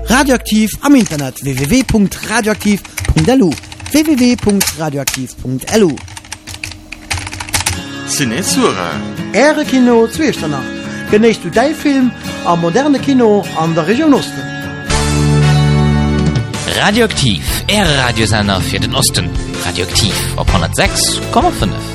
Radioaktiv am Internet www.radioaktiv.lu www.radioaktiv.lu Cinesura Ehre Kino Zwiesternacht. Genießt du dein Film am moderne Kino an der Region Osten. Radioaktiv, Radiosender für den Osten. Radioaktiv auf 106,5.